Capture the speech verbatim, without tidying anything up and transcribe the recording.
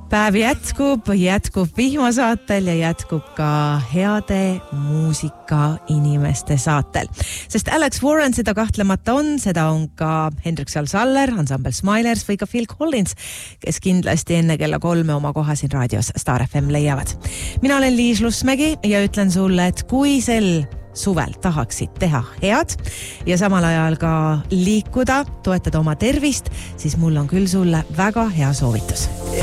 Päev jätkub, jätkub vihmasaatel ja jätkub ka heade muusika inimeste saatel. Sest Alex Warren seda kahtlemata on, seda on ka Hendrik Sal-Saller, Ensemble Smilers või ka Phil Collins, kes kindlasti enne kella kolme oma koha siin raadios Star F M leiavad. Mina olen Liis Lussmägi ja ütlen sulle, et kui sel suvel tahaksid teha head ja samal ajal ka liikuda, toetada oma tervist, siis mul on küll sulle väga hea soovitus.